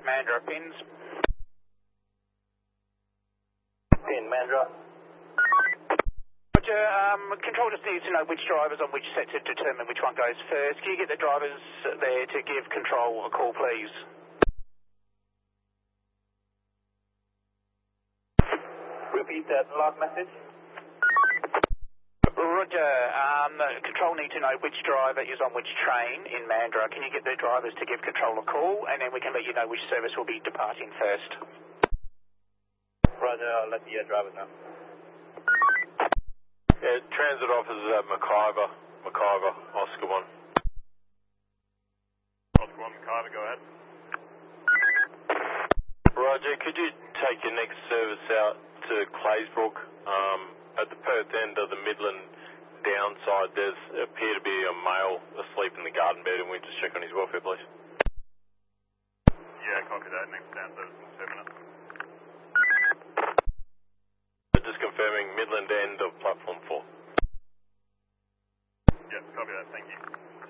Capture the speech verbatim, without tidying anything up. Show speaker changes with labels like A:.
A: at Mandurah, pins.
B: Pin, Mandurah.
A: Roger, um, control just needs to know which driver's on which set to determine which one goes first. Can you get the drivers there to give control a call, please?
B: Repeat that last message.
A: Roger, um, control need to know which driver is on which train in Mandurah. Can you get the drivers to give control a call, and then we can let you know which service will be departing first.
B: Roger, I'll let the uh, drivers know.
C: Yeah, transit officers at McIver, McIver, Oscar one.
D: Oscar one, McIver, go ahead.
C: Roger, could you take your next service out to Claysbrook? Um, at the Perth end of the Midland downside, there's appear to be a male asleep in the garden bed, and we just check on his welfare, please.
D: Yeah, copy that. Next down service in seven minutes.
C: Just confirming Midland end of platform four.
D: Yep, copy that. Thank you.